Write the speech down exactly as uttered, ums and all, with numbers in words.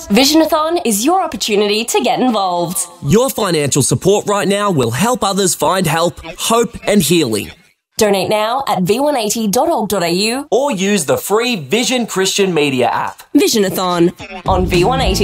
Visionathon is your opportunity to get involved. Your financial support right now will help others find help, hope and healing. Donate now at v one eighty dot org dot a u Or use the free Vision Christian Media app. Visionathon on v one eighty.